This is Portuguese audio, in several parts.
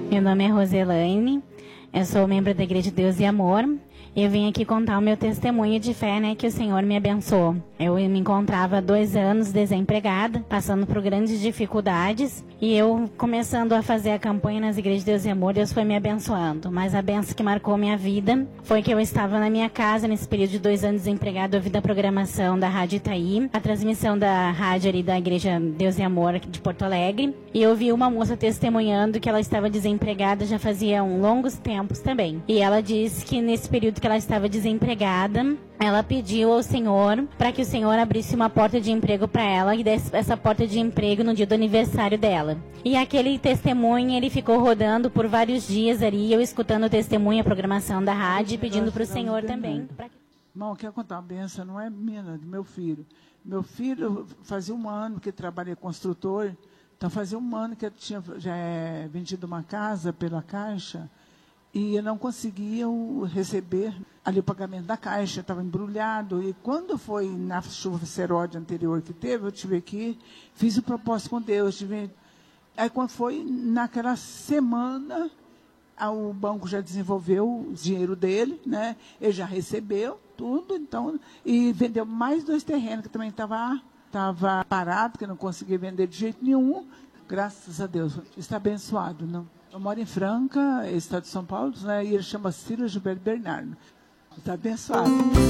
Meu nome é Roselaine, eu sou membro da Igreja de Deus e Amor. Eu vim aqui contar o meu testemunho de fé, que o Senhor me abençoou. Eu me encontrava há 2 anos desempregada, passando por grandes dificuldades. E eu, começando a fazer a campanha nas Igrejas de Deus e Amor, Deus foi me abençoando. Mas a benção que marcou minha vida foi que eu estava na minha casa, nesse período de 2 anos desempregada, ouvindo a programação da Rádio Itaí, a transmissão da rádio ali da Igreja Deus e Amor aqui de Porto Alegre. E eu vi uma moça testemunhando que ela estava desempregada já fazia longos tempos também. E ela disse que nesse período que ela estava desempregada, ela pediu ao Senhor para que o Senhor abrisse uma porta de emprego para ela e desse essa porta de emprego no dia do aniversário dela. E aquele testemunho, ele ficou rodando por vários dias ali, eu escutando o testemunho, a programação da rádio, pedindo para o Senhor também. Irmão, eu quero contar uma benção, não é minha, é do meu filho. Meu filho fazia 1 ano que trabalha construtor, então fazia 1 ano que eu tinha já vendido uma casa pela Caixa, e eu não conseguia receber ali o pagamento da Caixa, estava embrulhado. E quando foi na chuva seródia anterior que teve, eu tive aqui, fiz o propósito com Deus. Aí quando foi naquela semana, o banco já desenvolveu o dinheiro dele, ele já recebeu tudo, então, e vendeu mais 2 terrenos, que também estava parado, que eu não conseguia vender de jeito nenhum. Graças a Deus, está abençoado, não? Eu moro em Franca, estado de São Paulo, e ele chama Ciro Gilberto Bernardo. Está abençoado.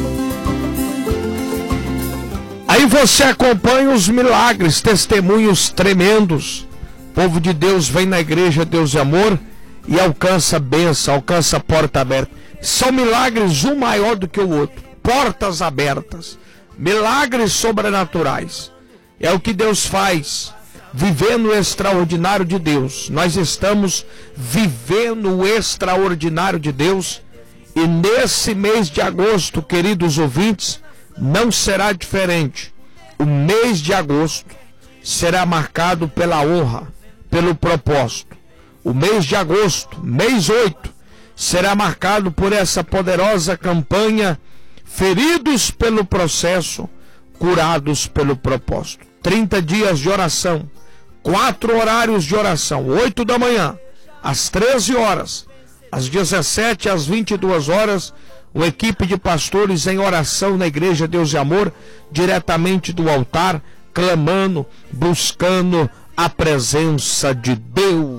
Aí você acompanha os milagres, testemunhos tremendos. O povo de Deus vem na Igreja Deus e Amor e alcança bênção, alcança porta aberta. São milagres um maior do que o outro. Portas abertas. Milagres sobrenaturais. É o que Deus faz. Vivendo o extraordinário de Deus. Nós estamos vivendo o extraordinário de Deus. E nesse mês de agosto, queridos ouvintes, não será diferente. O mês de agosto será marcado pela honra, pelo propósito. O mês de agosto, mês 8, será marcado por essa poderosa campanha: feridos pelo processo, curados pelo propósito. 30 dias de oração. 4 horários de oração, 8 da manhã, às 13 horas, às 17 às 22 horas, uma equipe de pastores em oração na Igreja Deus e Amor, diretamente do altar, clamando, buscando a presença de Deus.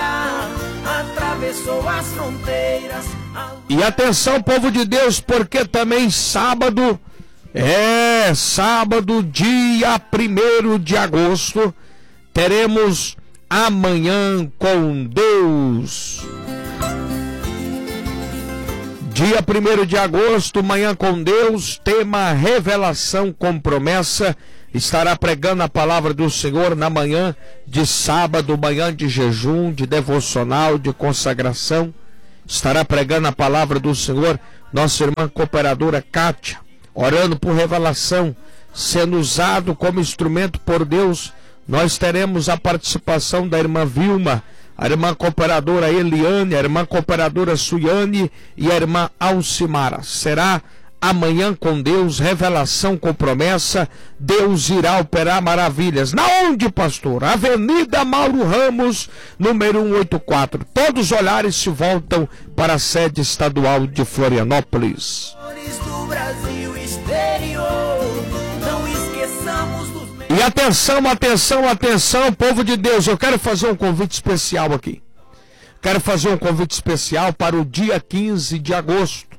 E atenção, povo de Deus, porque também sábado, dia 1º de agosto, teremos Amanhã com Deus. Dia 1º de agosto, Manhã com Deus, tema Revelação com Promessa. Estará pregando a palavra do Senhor na manhã de sábado, manhã de jejum, de devocional, de consagração. Estará pregando a palavra do Senhor nossa irmã cooperadora Kátia, orando por revelação, sendo usado como instrumento por Deus. Nós teremos a participação da irmã Vilma, a irmã cooperadora Eliane, a irmã cooperadora Suiane e a irmã Alcimara. Será Amanhã com Deus, revelação com promessa. Deus irá operar maravilhas. Na onde, pastor? Avenida Mauro Ramos, número 184. Todos os olhares se voltam para a sede estadual de Florianópolis. Do Brasil exterior, não esqueçamos dos... E atenção, povo de Deus, eu quero fazer um convite especial aqui. Quero fazer um convite especial para o dia 15 de agosto.